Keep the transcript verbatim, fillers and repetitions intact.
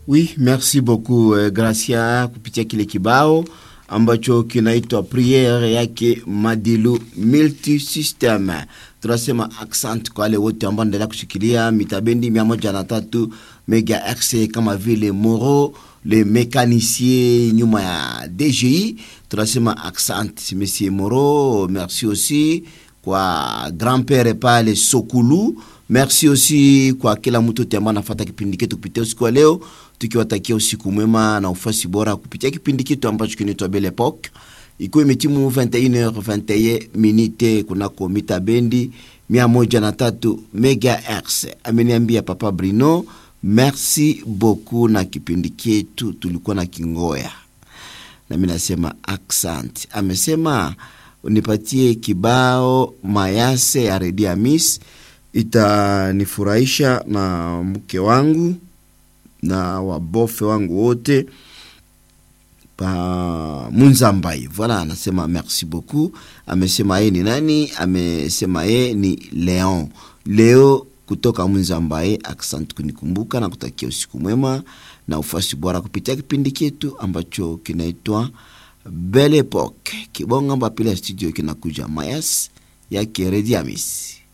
Oui, merci beaucoup uh, Gracia kupitia kile kibao ambacho kinaitwa priere yake Madilu Multisystem. Tunasema accent kwa wale wote ambao wanaendelea kushikilia mitabendi mia moja na tatu megahertz kama vile Moro le mécanicien nyuma ya D J I. Tunasema accent monsieur Moro, merci aussi kwa grand-père pale Sokulu. Merci aussi kwa kila mtu ambaye anafuata kipindi chetu kupitia usiku wa leo, tukiwatakia usiku mwema na ufasi bora kupitia kipindi chetu ambacho kinaitwa Belle Epoque. Iko imetimu vingt et une heures vingt et une minutes kunako mitabendi mia moja na tatu megahertz. Ameniambia Papa Bruno, merci beaucoup na kipindi chetu tulikuwa na kingoya. Na mimi nasema accent. Amesema unipatie kibao Mayase ya Redi Amis, itanifurahisha na mke wangu na wabofe wangu wote pa Munzambai. Voilà, anasema merci beaucoup. Amesema yeye ni nani? Amesema yeye ni Leon. Leo kutoka Munzambai. Accent kunikumbuka na kutakia usiku mwema na ufasi bora kupitia kipindi chetu ambacho kinaitwa Belle Epoque. Kibonga mbapila studio kinakuja Mayas yake Redi Amis.